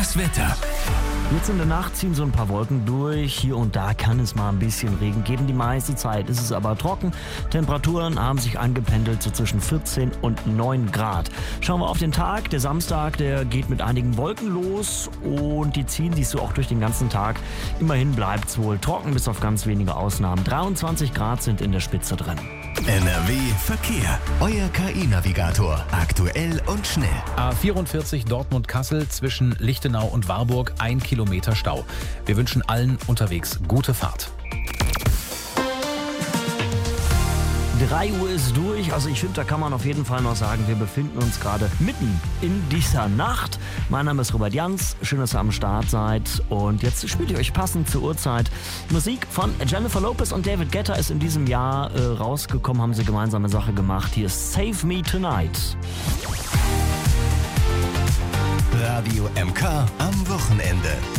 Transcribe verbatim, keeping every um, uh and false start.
Das Wetter. Jetzt in der Nacht ziehen so ein paar Wolken durch. Hier und da kann es mal ein bisschen Regen geben. Die meiste Zeit ist es aber trocken. Temperaturen haben sich eingependelt so zwischen vierzehn und neun Grad. Schauen wir auf den Tag. Der Samstag, der geht mit einigen Wolken los und die ziehen sich so auch durch den ganzen Tag. Immerhin bleibt es wohl trocken, bis auf ganz wenige Ausnahmen. dreiundzwanzig Grad sind in der Spitze drin. N R W Verkehr. Euer K I-Navigator. Aktuell und schnell. A vierundvierzig Dortmund-Kassel zwischen Lichtenau und Warburg, ein Kilometer Stau. Wir wünschen allen unterwegs gute Fahrt. drei Uhr ist durch, also ich finde, da kann man auf jeden Fall noch sagen, wir befinden uns gerade mitten in dieser Nacht. Mein Name ist Robert Jans, schön, dass ihr am Start seid und jetzt spielt ihr euch passend zur Uhrzeit Musik von Jennifer Lopez und David Guetta ist in diesem Jahr äh, rausgekommen, haben sie gemeinsame Sache gemacht. Hier ist Save Me Tonight. Radio M K am Wochenende.